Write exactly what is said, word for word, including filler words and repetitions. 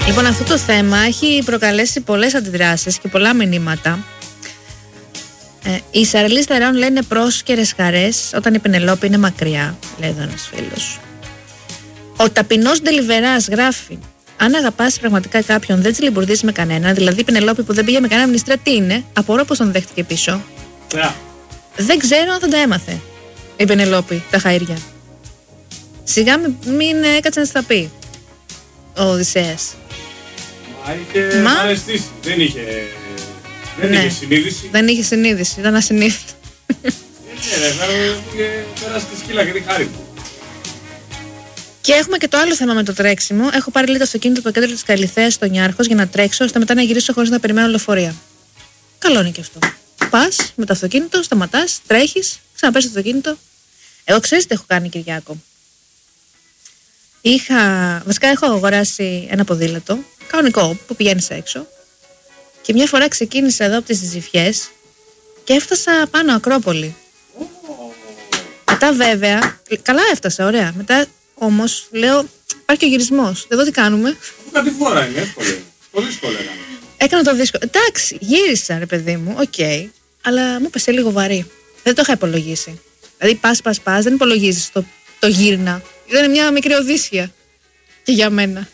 Λοιπόν, αυτό το θέμα έχει προκαλέσει πολλές αντιδράσεις και πολλά μηνύματα. Ε, οι Σαρλί Στερεών λένε πρόσκαιρες χαρές όταν η Πενελόπη είναι μακριά, λέει εδώ ένας φίλος. Ο ταπεινός Ντελιβεράς γράφει: αν αγαπάς πραγματικά κάποιον, δεν τσιλιμπουρδείς με κανένα. Δηλαδή, η Πενελόπη που δεν πήγε με κανένα μνηστρά, τι είναι, απορώ πως τον δέχτηκε πίσω. Yeah. Δεν ξέρω αν θα τα έμαθε η Πενελόπη τα χαΐρια. Σιγά μην έκατσε να στα πει ο Οδυσσέας. Μα είχε Μα... αρεστήσει. Δεν είχε, δεν ναι. είχε συνείδηση. Δεν είχε συνείδηση, ήταν ασυνείδητο. Ναι, ρε, είχε πέρασε τη σκύλα και τη χάρη του. Και έχουμε και το άλλο θέμα με το τρέξιμο. Έχω πάρει λίγο το αυτοκίνητο από το κέντρο της Καλιθέας στο Νιάρχος για να τρέξω, ώστε μετά να γυρίσω χωρίς να περιμένω λεωφορεία. Καλό είναι και αυτό. Πας με το αυτοκίνητο, σταματάς, τρέχεις, ξαναπες το αυτοκίνητο. Εγώ ξέρεις τι έχω κάνει, Κυριάκο. Είχα, βασικά έχω αγοράσει ένα ποδήλατο κανονικό που πηγαίνεις έξω και μια φορά ξεκίνησα εδώ από τις Ζυφιές και έφτασα πάνω Ακρόπολη. Μετά βέβαια, καλά έφτασα, ωραία. Μετά όμως λέω, υπάρχει και ο γυρισμός. Εδώ τι κάνουμε. Αφού κάτι φορά είναι εύκολο. Πολύ δύσκολο έκανα. Έκανα το δύσκολο. Εντάξει, γύρισα ρε παιδί μου, οκ. Okay, αλλά μου έπεσε λίγο βαρύ. Δεν το είχα υπολογίσει. Δηλαδή πας, πας, πας, δεν υπολογίζεις το, το γύρνα. Ήταν μια μικρή οδύσσια και για μένα.